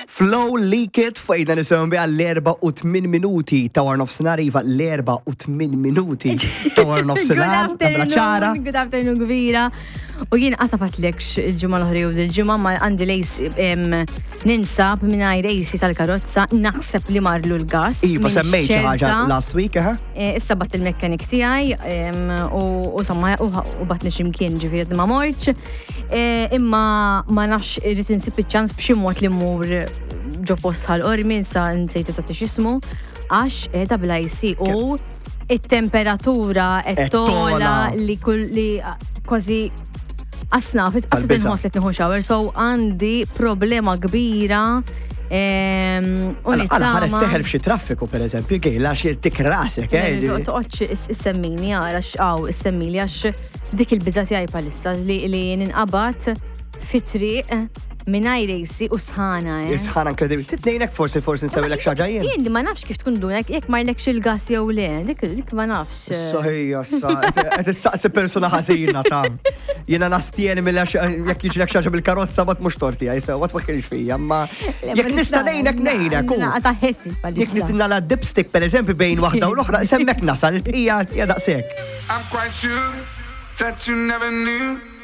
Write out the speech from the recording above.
Flow Leak It fejna nisimgħu biha l-4 minuti ta' war nofsinhar iva l-4 minuti ta' war nofsinhar tabla ċara. Good afternoon kbira. U jien qasafatlekx il-ġimgħa l-oħra u il-ġimgħa ma għandi lejs ninsab mingħajr rejsi tal-karozza naħseb li marlu l-gas. Iva semmejt xi ħaġa last week Issa bat il-mekkanik tiegħi u samma u batni x'imkien ġifieri ma mortx. Imma ma nafx irid insib iċ-ċans b'xi mod li mmur ġo post ħal-qormi sa nsejt eżatt x'ismu għax qiegħda bl-IC u it-temperatura qed tola li kważi asnafit qasdet inħosset nieħu shower, so għandi problema kbira Għala ħares teħel f'xi traffiku pereżempju għejla xi tik rasek toqgħodx issemmini għara x'qaw issemmili għax dik il-biża tiegħi bħalissa li ninqabad fit-triq mingħajr rejsi u sħana. Sħana inkredibbli. Titnejnek forsi nsewilek xi ħaġa jien. Jien li ma nafx kif tkun dunek jekk marlekx il-gas jew le, dik ma nafx. Soħija, qed issaqsi persuna ħażina ta' jiena nastieni jekk jiġilek xi ħaġa bil-karozza bad mhux torti sew, ma kienx fija, imma jekk nista' ngħinek. Ta' ħessi jekk nitinna la dipstick pereżempju bejn waħda u l-oħra semmek nasal hija daqshekk. I'm quite sure that you never knew